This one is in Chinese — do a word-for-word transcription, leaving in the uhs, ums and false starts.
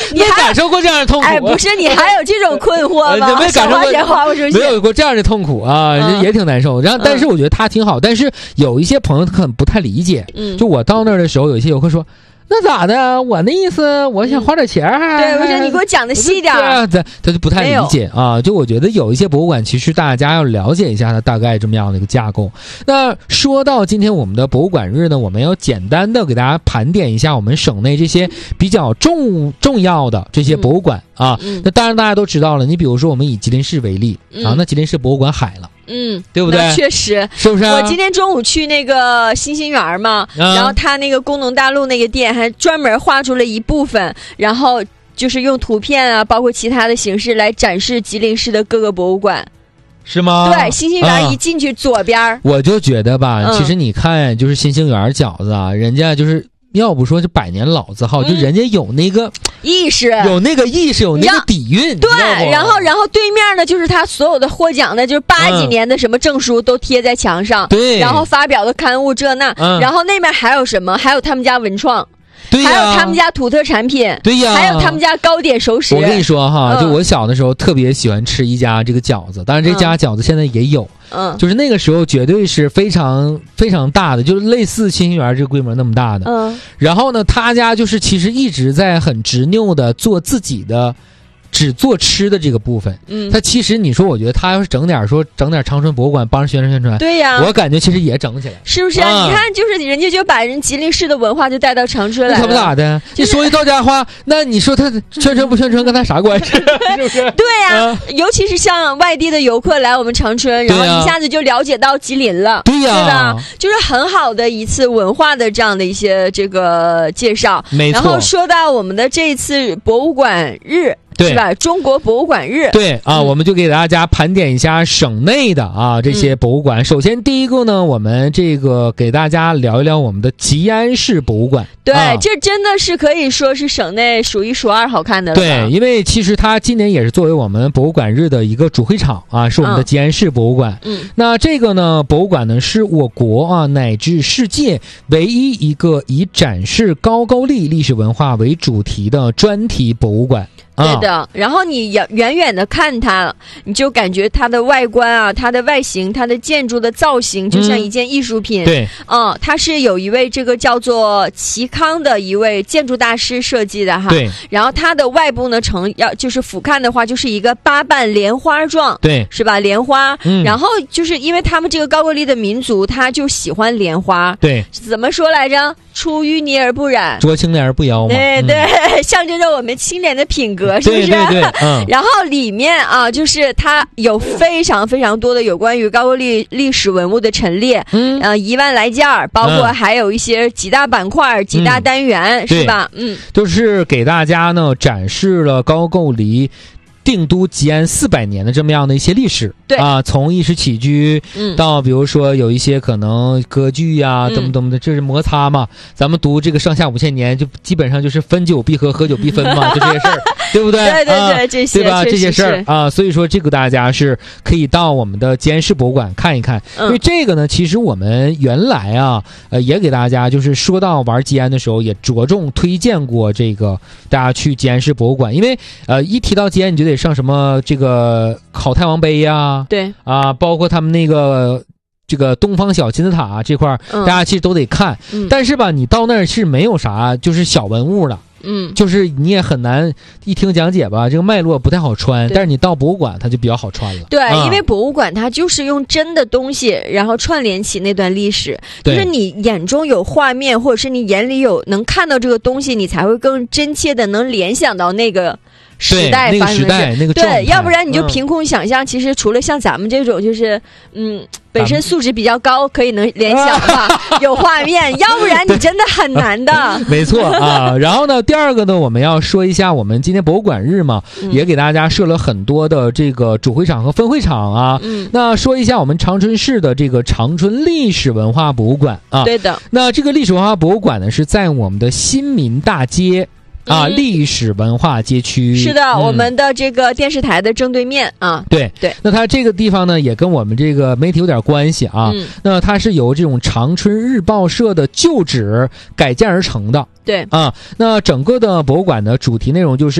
你还感受过这样的痛苦？ 哎，不是，你还有这种困惑吗？ 没感受过， 钱花不出去， 没有过这样的痛苦啊，嗯、也挺难受。然后，但是我觉得他挺好，嗯、但是有一些朋友可能不太理解。嗯，就我到那儿的时候，有一些游客说。那咋的？我那意思，我想花点钱儿。 对，我说你给我讲的细点。 对啊，他他就不太理解啊。就我觉得有一些博物馆，其实大家要了解一下它大概这么样的一个架构。那说到今天我们的博物馆日呢，我们要简单的给大家盘点一下我们省内这些比较重重要的这些博物馆啊。嗯、那当然大家都知道了，你比如说我们以吉林市为例、嗯、啊，那吉林市博物馆海了。 嗯， 对不对？ 确实， 是不是、啊？ 我今天中午去那个新兴园嘛、嗯，然后他那个工农大路那个店还专门画出了一部分，然后就是用图片啊，包括其他的形式来展示吉林市的各个博物馆。 是吗？ 对，新兴园一进去左边、嗯、 我就觉得吧、嗯，其实你看，就是新兴园饺子啊，人家就是。要不说是百年老字号、嗯，就人家有那个意识， 有那个意识，有那个底蕴。 对，然后然后对面呢，就是他所有的获奖的，就是八几年的什么证书都贴在墙上， 对、嗯， 然后发表的刊物这那、嗯，然后那边还有什么？还有他们家文创。 对呀、 还有他们家土特产品， 对呀， 还有他们家糕点熟食。 我跟你说哈、嗯，就我小的时候特别喜欢吃一家这个饺子，当然这家饺子现在也有，嗯，就是那个时候绝对是非常非常大的，就是类似新兴园这个规模那么大的，嗯。然后呢，他家就是其实一直在很执拗的做自己的。只做吃的这个部分，嗯，他其实你说，我觉得他要是整点说整点长春博物馆帮着宣传宣传， 对呀， 我感觉其实也整起来， 是不是、啊？你看，就是人家就把人吉林市的文化就带到长春来了， 可不咋的。你说一到家话，那你说他宣传不宣传跟他啥关系？是不是？ 对呀、啊，尤其是像外地的游客来我们长春，然后一下子就了解到吉林了， 对呀、啊， 对吧？就是很好的一次文化的这样的一些这个介绍。 没错。 然后说到我们的这一次博物馆日。是吧？中国博物馆日， 对啊、嗯，我们就给大家盘点一下省内的啊这些博物馆、嗯。首先第一个呢，我们这个给大家聊一聊我们的吉安市博物馆。 对、 啊， 这真的是可以说是省内数一数二好看的了。 对，因为其实它今年也是作为我们博物馆日的一个主会场啊，是我们的吉安市博物馆。嗯，那这个呢，博物馆呢是我国啊乃至世界唯一一个以展示高句丽历史文化为主题的专题博物馆。 对的，然后你远远的看它，你就感觉它的外观啊，它的外形，它的建筑的造型，就像一件艺术品。嗯、 对， 嗯，它是有一位这个叫做齐康的一位建筑大师设计的哈。 对， 然后它的外部呢，呈要就是俯瞰的话，就是一个八瓣莲花状， 对， 是吧？莲花。 嗯。 然后就是因为他们这个高句丽的民族，他就喜欢莲花。 对。 怎么说来着？出淤泥而不染， 濯清涟而不妖嘛。 对对、嗯，象征着我们清廉的品格，是不是？ 对对对。嗯。 然后里面啊，就是它有非常非常多的有关于高句丽历史文物的陈列，嗯，呃，一万来件儿，包括还有一些几大板块、嗯、几大单元，嗯、是吧？嗯， 就是给大家呢展示了高句丽定都吉安四百年的这么样的一些历史， 对啊，从衣食起居，嗯，到比如说有一些可能割据呀、啊，怎么怎么的，这是摩擦嘛。咱们读这个上下五千年，就基本上就是分久必合，合久必分嘛，就这些事儿，对不对？ 对对对， 啊、 这些对吧？这些事儿啊，所以说这个大家是可以到我们的吉安市博物馆看一看，嗯、因为这个呢，其实我们原来啊，呃，也给大家就是说到玩吉安的时候，也着重推荐过这个大家去吉安市博物馆，因为呃，一提到吉安，你就得上什么这个考太王碑呀、啊， 对啊，包括他们那个这个东方小金字塔、啊、这块、嗯，大家其实都得看、嗯。但是吧，你到那儿是没有啥就是小文物的，嗯，就是你也很难一听讲解吧，这个脉络不太好穿。但是你到博物馆，它就比较好穿了。 对、 嗯， 因为博物馆它就是用真的东西，然后串联起那段历史，就是你眼中有画面，或者是你眼里有能看到这个东西，你才会更真切的能联想到那个。时代发生的事， 那个对，要不然你就凭空想象、嗯。其实除了像咱们这种，就是嗯，本身素质比较高，可以能联想吧，有画面。要不然你真的很难的。 没错啊。然后呢，第二个呢，我们要说一下，我们今天博物馆日嘛，嗯、也给大家设了很多的这个主会场和分会场啊。嗯。那说一下我们长春市的这个长春历史文化博物馆啊。 对的。 那这个历史文化博物馆呢，是在我们的新民大街。啊，历史文化街区是的、嗯，我们的这个电视台的正对面啊。 对对， 那它这个地方呢，也跟我们这个媒体有点关系啊。嗯、那它是由这种长春日报社的旧址改建而成的。 对啊，那整个的博物馆的主题内容就是。